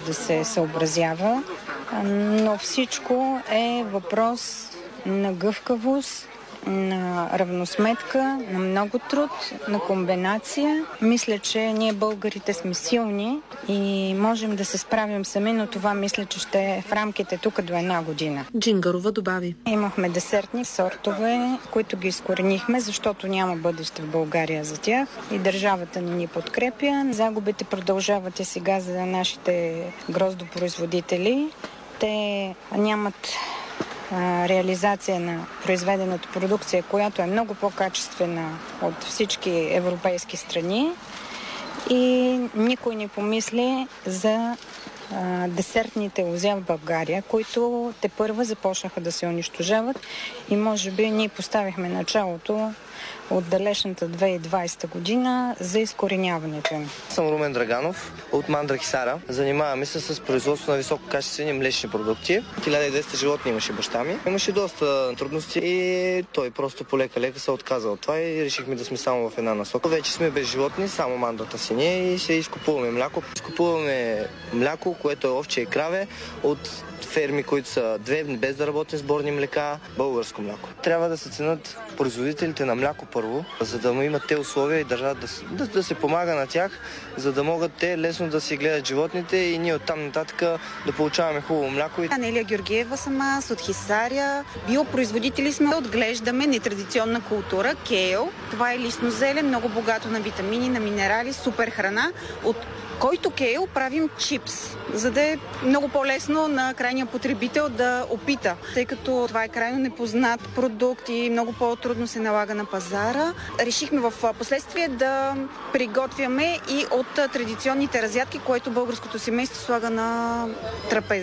да се съобразява, но всичко е въпрос на гъвкавост, на равносметка, на много труд, на комбинация. Мисля, че ние българите сме силни и можем да се справим сами, но това мисля, че ще е в рамките тук до 1 година. Джингарова добави. Имахме десертни сортове, които ги изкоренихме, защото няма бъдеще в България за тях и държавата ни подкрепя. Загубите продължават и сега за нашите гроздопроизводители. Те нямат реализация на произведената продукция, която е много по-качествена от всички европейски страни и никой не помисли за десертните лозя в България, които тепърва започнаха да се унищожават и може би ние поставихме началото от далечната 2020 година за изкореняването им. Съм Румен Драганов от Мандра Хисара. Занимаваме се с производство на висококачествени млечни продукти. 1200 животни имаше баща ми. Имаше доста трудности и той просто полека-лека се отказа от това и решихме да сме само в една насока. Вече сме без животни, само мандрата си ние и се изкупуваме мляко. Изкупуваме мляко, което е овче и краве от ферми, които са без да работим сборни млека, българско мляко. Трябва да се ценят производителите на мляко първо, за да имат те условия и държавата да се помага на тях, за да могат те лесно да си гледат животните и ние оттам нататък да получаваме хубаво мляко. Анелия Георгиева съм аз от Хисаря. Биопроизводители сме, отглеждаме нетрадиционна култура, кейл. Това е листно зеле, много богато на витамини, на минерали, супер храна, от който кейл правим чипс, за да е много по-лесно на крайния потребител да опита, тъй като това е крайно непознат продукт и много по-трудно се налага на пазара. Решихме в последствие да приготвяме и от традиционните разядки, което българското семейство слага на трапеза.